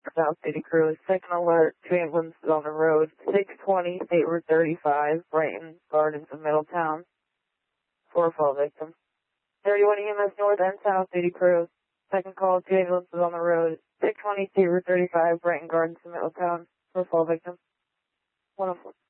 South City Crew. Second alert, two ambulances on the road. 620 State Route 35, Brighton Gardens of Middletown. 4 fall victims. 31 EMS North and South City Crew. Second call, two ambulances on the road. 620 State Route 35, Brighton Gardens of Middletown. 4 fall victims. 104.